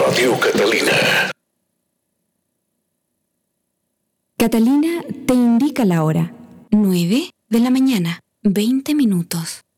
Radio Catalina. Catalina te indica la hora. 9 de la mañana, 20 minutos.